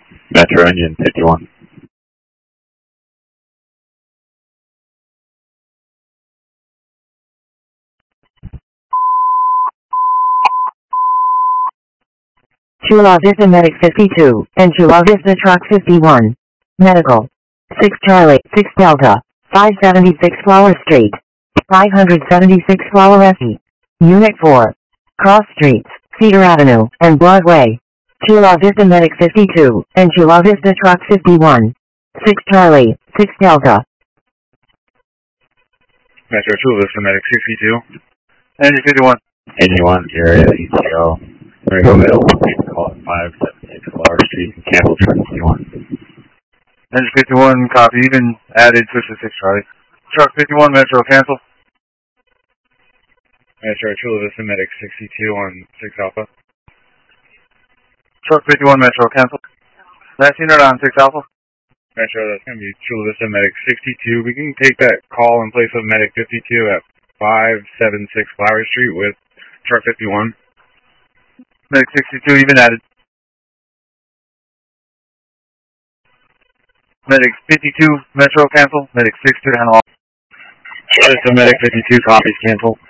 Metro Engine 51. Chula Vista Medic 52, and Chula Vista Truck 51. Medical. 6 Charlie, 6 Delta, 576 Flower Street, 576 Flower SE. Unit 4. Cross Streets, Cedar Avenue, and Broadway. Chula Vista Medic 52, and Chula Vista Truck 51. 6 Charlie, 6 Delta. Metro Chula Vista Medic 62. Engine 51. Engine 1, area ETL. Go middle, call it 576 Flower Street, and cancel truck 51. Engine 51, copy. Even added switch to 6 Charlie. Truck 51, Metro, cancel. Metro Chula Vista Medic 62 on 6 Alpha. Truck 51, Metro, cancel. Last unit on 6 Alpha. Metro, that's going to be Chula Vista Medic 62. We can take that call in place of Medic 52 at 576 Flower Street with Truck 51. Medic 62, even added. Medic 52, Metro, cancel. Medic 62, handle off. Vista Medic 52, copies, cancel.